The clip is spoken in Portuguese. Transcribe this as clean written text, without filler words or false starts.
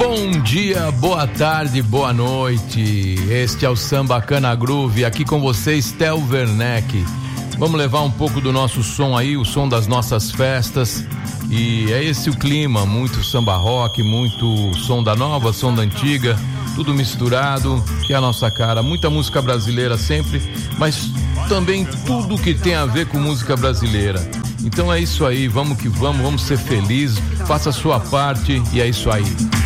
Bom dia, boa tarde, boa noite. Este é o Samba Cana Groove, aqui com vocês, Theo Werneck. Vamos levar um pouco do nosso som aí, o som das nossas festas. E é esse o clima, muito samba rock, muito som da nova, som da antiga, tudo misturado, que é a nossa cara. Muita música brasileira sempre, mas também tudo que tem a ver com música brasileira. Então é isso aí, vamos que vamos ser felizes, faça a sua parte e é isso aí.